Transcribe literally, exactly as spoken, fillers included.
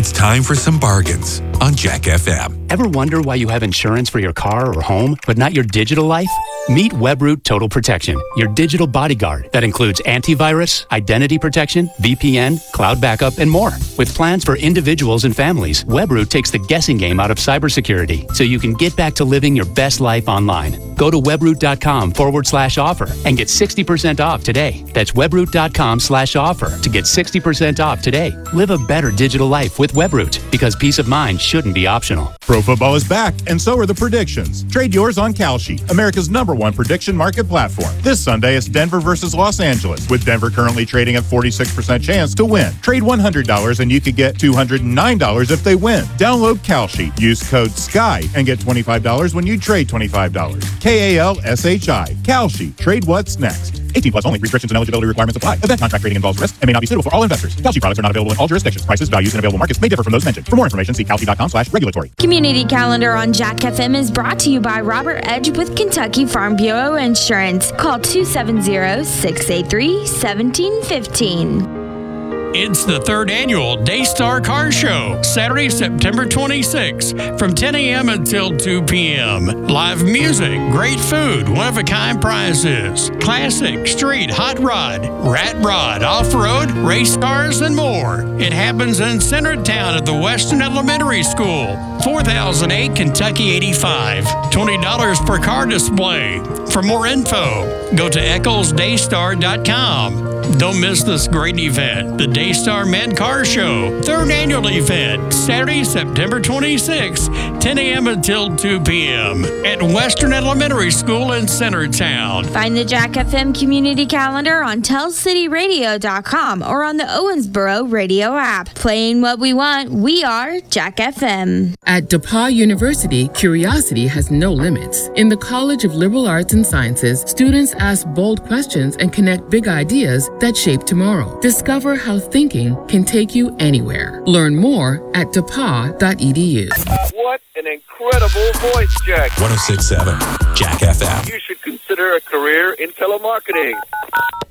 It's time for some bargains on Jack F M. Ever wonder why you have insurance for your car or home, but not your digital life? Meet Webroot Total Protection, your digital bodyguard that includes antivirus, identity protection, V P N, cloud backup, and more. With plans for individuals and families, Webroot takes the guessing game out of cybersecurity so you can get back to living your best life online. Go to webroot.com forward slash offer and get sixty percent off today. That's webroot.com slash offer to get sixty percent off today. Live a better digital life with Webroot, because peace of mind shouldn't be optional. Pro football is back, and so are the predictions. Trade yours on Kalshi, America's number one prediction market platform. This Sunday, it's Denver versus Los Angeles, with Denver currently trading at forty-six percent chance to win. Trade one hundred dollars and you could get two hundred nine dollars if they win. Download Kalshi, use code SKY, and get twenty-five dollars when you trade twenty-five dollars. K A L S H I. Kalshi. Trade what's next. eighteen plus only. Restrictions and eligibility requirements apply. Event contract trading involves risk and may not be suitable for all investors. Kalshi products are not available in all jurisdictions. Prices, values, and available markets may differ from those mentioned. For more information, see kalshi.com slash regulatory. Community Calendar on Jack F M is brought to you by Robert Edge with Kentucky Farm Bureau Insurance. Call two seven zero, six eight three, one seven one five. It's the third annual Daystar Car Show, Saturday, September twenty-sixth, from ten a.m. until two p.m. Live music, great food, one-of-a-kind prizes, classic, street, hot rod, rat rod, off-road, race cars, and more. It happens in Centertown at the Western Elementary School, four thousand eight Kentucky eighty-five. twenty dollars per car display. For more info, go to eccles daystar dot com. Don't miss this great event, the Daystar Men Car Show, third annual event, Saturday, September twenty-sixth, ten a.m. until two p.m. at Western Elementary School in Centertown. Find the Jack F M Community Calendar on tell city radio dot com or on the Owensboro radio app. Playing what we want, we are Jack F M. At DePauw University, curiosity has no limits. In the College of Liberal Arts and Sciences, students ask bold questions and connect big ideas that shape tomorrow. Discover how thinking can take you anywhere. Learn more at d e p a w dot e d u. What an incredible voice, Jack. one oh six point seven Jack F M. You should consider a career in telemarketing.